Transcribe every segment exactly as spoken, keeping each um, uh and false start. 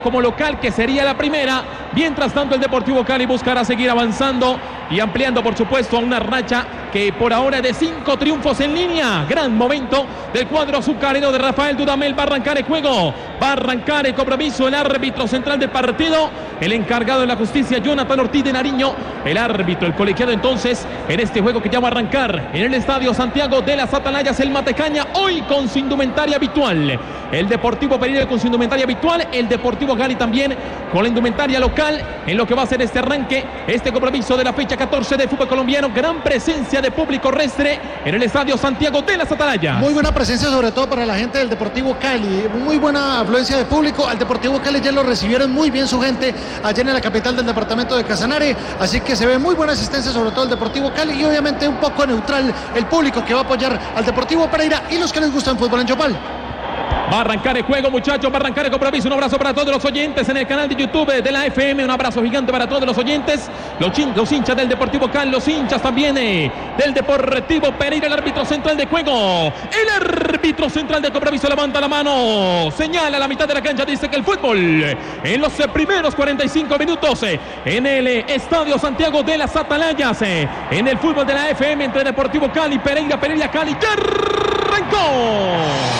como local, que sería la primera. Mientras tanto, el Deportivo Cali buscará seguir avanzando y ampliando, por supuesto, a una racha que por ahora es de cinco triunfos en línea. Gran momento del cuadro azucarero de Rafael Dudamel. Va a arrancar el juego, va a arrancar el compromiso. El árbitro central del partido, el encargado de la justicia, Jonathan Ortiz de Nariño. El árbitro, el colegiado entonces, en este juego que ya va a arrancar en el Estadio Santiago de las Atalayas, el Matecaña, hoy con su indumentaria habitual. El Deportivo Pereira con su indumentaria habitual, el Deportivo Cali también con la indumentaria local en lo que va a ser este arranque, este compromiso de la fecha catorce de fútbol colombiano. Gran presencia de público restre en el Estadio Santiago de las Atalayas. Muy buena presencia, sobre todo para la gente del Deportivo Cali, muy buena afluencia de público. Al Deportivo Cali ya lo recibieron muy bien su gente allá en la capital del departamento de Casanare, así que se ve muy buena asistencia, sobre todo el Deportivo Cali, y obviamente un poco neutral el público que va a apoyar al Deportivo Pereira y los que les gustan fútbol en Chopal. Va a arrancar el juego, muchachos, va a arrancar el compromiso. Un abrazo para todos los oyentes en el canal de YouTube de la F M. Un abrazo gigante para todos los oyentes, los, chin, los hinchas del Deportivo Cali, los hinchas también eh, del Deportivo Pereira. El árbitro central de juego, el árbitro central del compromiso levanta la mano, señala a la mitad de la cancha, dice que el fútbol en los eh, primeros cuarenta y cinco minutos eh, en el eh, Estadio Santiago de las Atalayas, eh, en el fútbol de la F M entre Deportivo Cali, Pereira, Pereira, Cali, ya arrancó.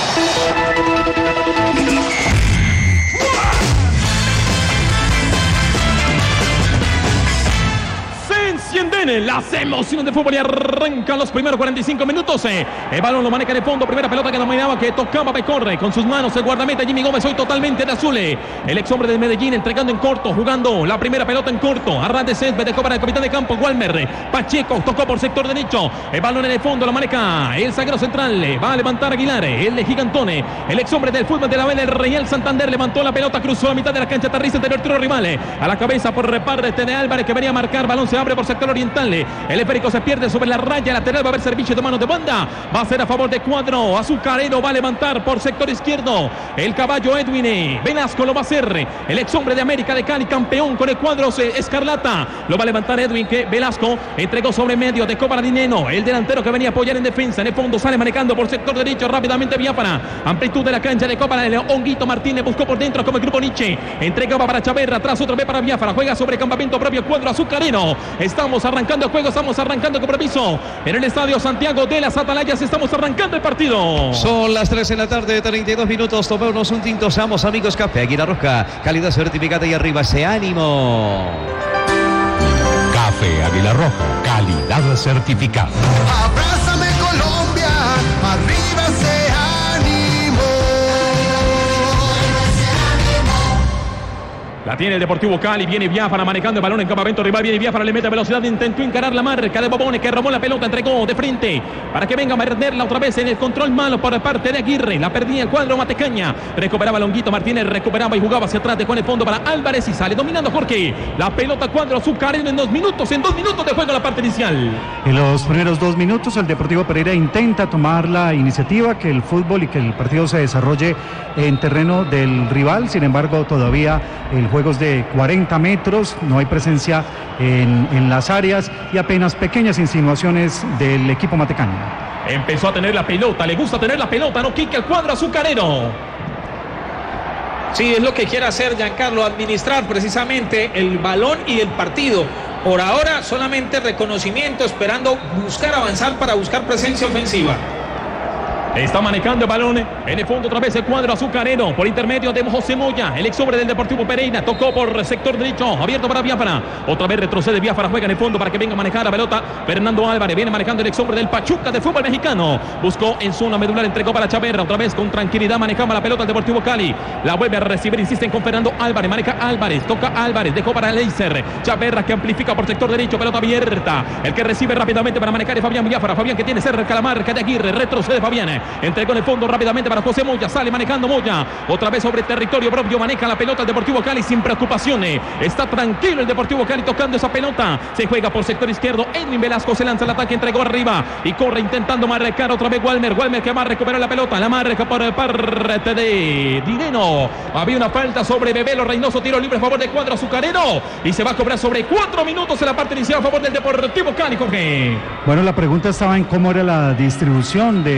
Se encienden las emociones de fútbol y arrancan los primeros cuarenta y cinco minutos. El balón lo maneja de fondo, primera pelota que dominaba, que tocaba Becorre con sus manos el guardameta Jimmy Gómez, hoy totalmente de azul. El ex hombre de Medellín entregando en corto, jugando la primera pelota en corto. Arras de césped, dejó para el capitán de campo Walmer Pacheco, tocó por sector derecho. El balón en el fondo lo maneja el zaguero central, va a levantar Aguilar, el de Gigantone, el ex hombre del fútbol de la B del Real Santander, levantó la pelota, cruzó la mitad de la cancha, aterriza interior, tiro rival a la cabeza por reparte de Álvarez, que venía a marcar, balón se abre por sector oriental. El esférico se pierde sobre la raya lateral, va a haber servicio de manos de banda, va a ser a favor de cuadro azucarero, va a levantar por sector izquierdo el caballo Edwin Velasco, lo va a hacer el ex hombre de América de Cali, campeón con el cuadro escarlata, lo va a levantar Edwin, que Velasco entregó sobre medio, dejó para Dineno, el delantero que venía a apoyar en defensa, en el fondo sale manejando por sector derecho rápidamente Biafara, amplitud de la cancha, dejó para el Honguito Martínez, buscó por dentro como el grupo Nietzsche, entregaba para Chaverra, atrás otra vez para Biafara, juega sobre campamento propio cuadro azucarero. Estamos arrancando el juego, estamos arrancando el compromiso en el Estadio Santiago de las Atalayas, estamos arrancando el partido. Son las tres de la tarde, treinta y dos minutos, tomémonos un tinto, seamos amigos. Café Águila Roja, calidad certificada y arriba ese ánimo. Café Águila Roja, calidad certificada. Abrázame Colombia, arriba ese ánimo. La tiene el Deportivo Cali, viene Biafara manejando el balón en campamento rival, viene Biafara, le mete velocidad, intentó encarar la marca de Bobone, que robó la pelota, entregó de frente para que venga a perderla otra vez en el control malo por parte de Aguirre, la perdía el cuadro Matecaña, recuperaba Longuito Martínez, recuperaba y jugaba hacia atrás, dejó en el fondo para Álvarez y sale dominando Jorge, la pelota cuadro azucarero en dos minutos, en dos minutos de juego la parte inicial. En los primeros dos minutos el Deportivo Pereira intenta tomar la iniciativa, que el fútbol y que el partido se desarrolle en terreno del rival, sin embargo todavía el juegos de cuarenta metros, no hay presencia en, en las áreas y apenas pequeñas insinuaciones del equipo matecaño. Empezó a tener la pelota, le gusta tener la pelota, no quique el cuadro azucarero. Sí, es lo que quiere hacer Giancarlo, administrar precisamente el balón y el partido. Por ahora solamente reconocimiento, esperando buscar avanzar para buscar presencia ofensiva. Está manejando el balón en el fondo otra vez el cuadro azucarero por intermedio de José Moya, el ex hombre del Deportivo Pereira, tocó por sector derecho, abierto para Biafara, otra vez retrocede Biafara, juega en el fondo para que venga a manejar la pelota Fernando Álvarez, viene manejando el ex hombre del Pachuca de fútbol mexicano, buscó en zona medular, entregó para Chaverra, otra vez con tranquilidad manejaba la pelota el Deportivo Cali, la vuelve a recibir, insisten con Fernando Álvarez, maneja Álvarez, toca Álvarez, dejó para Leiser, Chaverra que amplifica por sector derecho, pelota abierta, el que recibe rápidamente para manejar es Fabián Biafara, Fabián que tiene cerca la marca de Aguirre, retrocede Fabián, entregó en el fondo rápidamente para José Moya, sale manejando Moya, otra vez sobre territorio propio, maneja la pelota el Deportivo Cali sin preocupaciones, está tranquilo el Deportivo Cali tocando esa pelota, se juega por sector izquierdo, Edwin Velasco se lanza al ataque, entregó arriba y corre intentando marcar otra vez Walmer, Walmer que va a recuperar la pelota, la marca por parte de Dineno, había una falta sobre Bebelo Reynoso, tiro libre a favor del cuadro azucarero y se va a cobrar sobre cuatro minutos en la parte inicial a favor del Deportivo Cali, Jorge. Bueno, la pregunta estaba en cómo era la distribución de funciones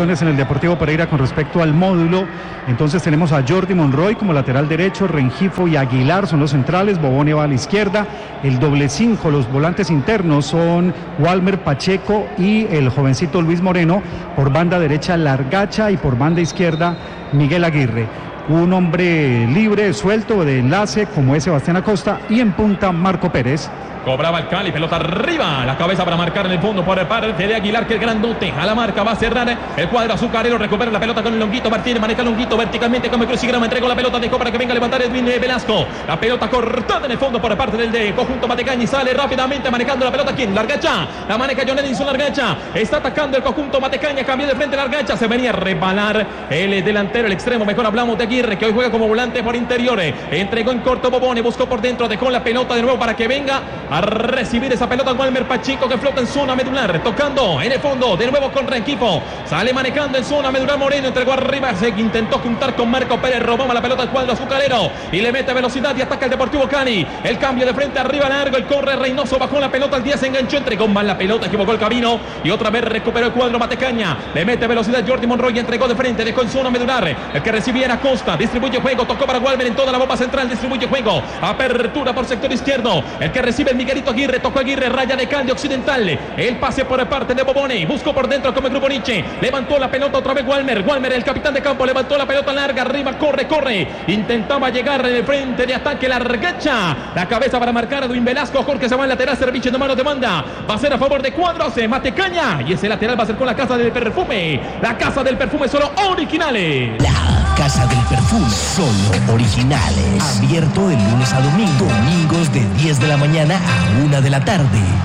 novedades en el Deportivo Pereira con respecto al módulo. Entonces tenemos a Jordi Monroy como lateral derecho, Rengifo y Aguilar son los centrales, Bobone va a la izquierda, el doble cinco, los volantes internos son Walmer Pacheco y el jovencito Luis Moreno, por banda derecha Largacha y por banda izquierda Miguel Aguirre. Un hombre libre, suelto, de enlace como es Sebastián Acosta y en punta Marco Pérez. Cobraba el Cali, pelota arriba, la cabeza para marcar en el fondo por parte de Aguilar, que el grandote a la marca va a cerrar el cuadro azucarero, recupera la pelota con el Longuito Martínez, maneja el Longuito verticalmente como crucigrama, entregó la pelota, dejó para que venga a levantar Edwin Velasco, la pelota cortada en el fondo por parte del de conjunto Matecaña y sale rápidamente manejando la pelota, ¿quién? Largacha, la maneja John Edinson Largacha, está atacando el conjunto Matecaña, cambió de frente Largacha, se venía a rebalar el delantero, el extremo, mejor hablamos de Aguirre, que hoy juega como volante por interiores, entregó en corto Bobone, buscó por dentro, dejó la pelota de nuevo para que venga a recibir esa pelota Walmer Pacheco, que flota en zona medular, tocando en el fondo, de nuevo con Rengifo, sale manejando en zona medular Moreno, entregó arriba, se intentó juntar con Marco Pérez, robaba la pelota al cuadro azucarero y le mete velocidad y ataca el Deportivo Cali, el cambio de frente arriba largo, el corre Reynoso, bajó la pelota, al día se enganchó, entregó mal la pelota, equivocó el camino y otra vez recuperó el cuadro Matecaña, le mete velocidad Jordi Monroy, entregó de frente, dejó en zona medular, el que recibía era Costa, distribuye juego, tocó para Walmer en toda la bomba central, distribuye juego, apertura por sector izquierdo, el que recibe el Miguelito Aguirre, tocó Aguirre, raya de Calde occidental, el pase por parte de Bobone, buscó por dentro como el grupo Nietzsche, levantó la pelota otra vez Walmer, Walmer el capitán de campo, levantó la pelota larga, arriba, corre, corre, intentaba llegar en el frente de ataque, Largacha, la cabeza para marcar a Edwin Velasco, Jorge se va al lateral, servicio de mano de banda, va a ser a favor de Cuadros, Matecaña, y ese lateral va a ser con la Casa del Perfume, la Casa del Perfume solo originales. La Casa del Perfume, solo originales, abierto de lunes a domingo, domingos de diez de la mañana a una de la tarde.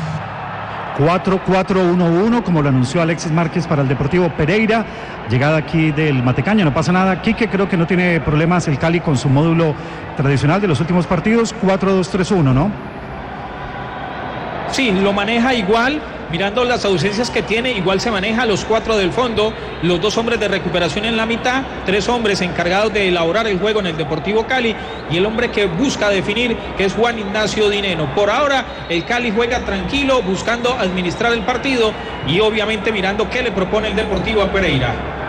cuatro cuatro uno uno, como lo anunció Alexis Márquez para el Deportivo Pereira, llegada aquí del Matecaña, no pasa nada. Quique, creo que no tiene problemas el Cali con su módulo tradicional de los últimos partidos, cuatro dos tres uno, ¿no? Sí, lo maneja igual, mirando las ausencias que tiene, igual se maneja los cuatro del fondo, los dos hombres de recuperación en la mitad, tres hombres encargados de elaborar el juego en el Deportivo Cali y el hombre que busca definir, que es Juan Ignacio Dineno. Por ahora el Cali juega tranquilo, buscando administrar el partido y obviamente mirando qué le propone el Deportivo a Pereira.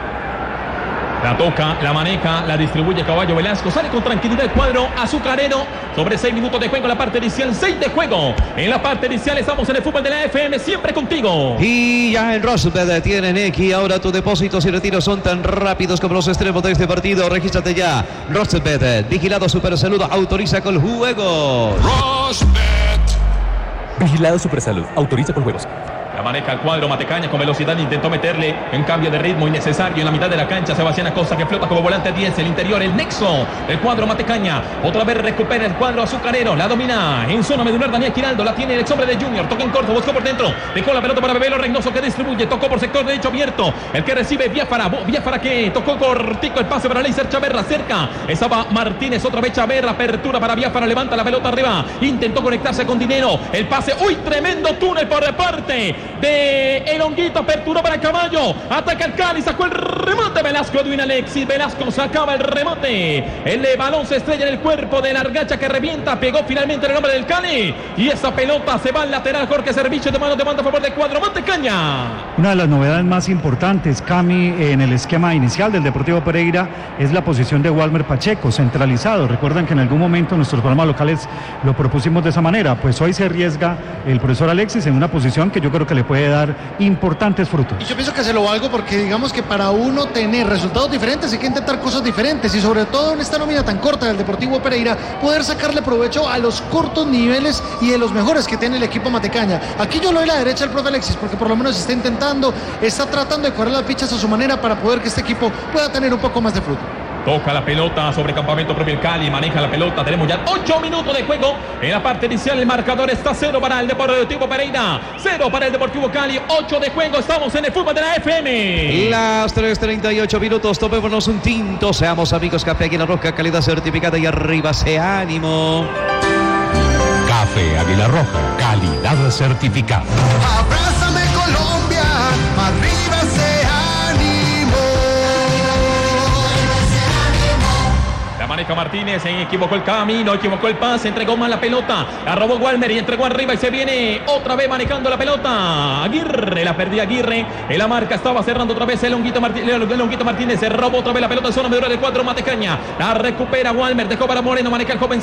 La toca, la maneja, la distribuye Caballo Velasco, sale con tranquilidad el cuadro azucarero, sobre seis minutos de juego en la parte inicial, seis de juego, en la parte inicial estamos en el fútbol de la F M, siempre contigo. Y ya en Rosbet tienen X, ahora tus depósitos y retiros son tan rápidos como los extremos de este partido, regístrate ya, Rosbet, vigilado Supersalud, autoriza con juegos. Rosbet. Vigilado Supersalud, autoriza con juegos. La maneja el cuadro Matecaña con velocidad, intentó meterle en cambio de ritmo innecesario en la mitad de la cancha. Sebastián Acosta, que flota como volante diez, el interior, el nexo, el cuadro Matecaña, otra vez recupera el cuadro azucarero, la domina en zona medular Daniel Giraldo, la tiene el ex hombre de Junior, toca en corto, buscó por dentro, dejó la pelota para Bebelo Reynoso, que distribuye, tocó por sector derecho abierto, el que recibe Biafara, Biafara que tocó cortico el pase para Leiser Chaverra, cerca, estaba Martínez, otra vez Chaverra, apertura para Biafara, levanta la pelota arriba, intentó conectarse con Dinero, el pase, uy, tremendo túnel por parte de el Honguito, aperturó para Caballo, ataca el Cali, sacó el remate Velasco, Edwin Alexis Velasco sacaba el remate, el balón se estrella en el cuerpo de Largacha, que revienta, pegó finalmente en el hombre del Cali y esa pelota se va al lateral. Jorge Servicio de mano de manda a favor de cuadro Matecaña. Una de las novedades más importantes, Cami, en el esquema inicial del Deportivo Pereira es la posición de Walmer Pacheco, centralizado. Recuerdan que en algún momento nuestros programas locales lo propusimos de esa manera, pues hoy se arriesga el profesor Alexis en una posición que yo creo que le puede dar importantes frutos. Y yo pienso que se lo valgo porque digamos que para uno tener resultados diferentes hay que intentar cosas diferentes y sobre todo en esta nómina tan corta del Deportivo Pereira poder sacarle provecho a los cortos niveles y de los mejores que tiene el equipo Matecaña. Aquí yo le doy la derecha al profe Alexis porque por lo menos está intentando, está tratando de correr las fichas a su manera para poder que este equipo pueda tener un poco más de fruto. Toca la pelota sobre campamento propio el Cali, maneja la pelota, tenemos ya ocho minutos de juego, en la parte inicial el marcador está cero para el Deportivo Pereira, cero para el Deportivo Cali, ocho de juego, estamos en el fútbol de la F M. Las tres treinta y ocho minutos, tomémonos un tinto, seamos amigos, Café Águila Roja, calidad certificada y arriba se ánimo. Café Águila Roja, calidad certificada. Abrázame Colombia, arriba se ánimo. La Maneja Martínez, se equivocó el camino, equivocó el pase, entregó mal la pelota. La robó Walmer y entregó arriba y se viene otra vez manejando la pelota. Aguirre, la perdía Aguirre. En la marca estaba cerrando otra vez el Longuito Martínez. El Longuito Martínez se robó otra vez la pelota. Zona medidora de cuatro, Matecaña. La recupera Walmer, dejó para Moreno, maneja el joven